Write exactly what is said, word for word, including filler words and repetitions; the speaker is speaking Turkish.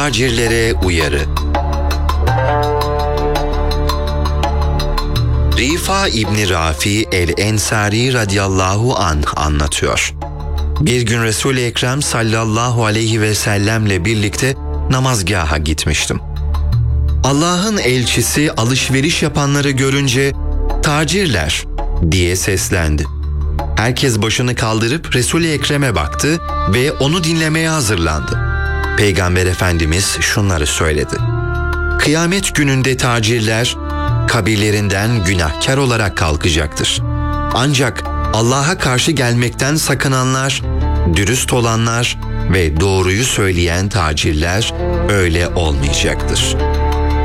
Tacirlere uyarı. Rifa İbni Rafi el-Ensari radıyallahu anh anlatıyor. Bir gün Resul-i Ekrem sallallahu aleyhi ve sellemle birlikte namazgaha gitmiştim. Allah'ın elçisi alışveriş yapanları görünce "Tacirler" diye seslendi. Herkes başını kaldırıp Resul-i Ekrem'e baktı ve onu dinlemeye hazırlandı. Peygamber Efendimiz şunları söyledi: "Kıyamet gününde tacirler kabirlerinden günahkar olarak kalkacaktır. Ancak Allah'a karşı gelmekten sakınanlar, dürüst olanlar ve doğruyu söyleyen tacirler öyle olmayacaktır."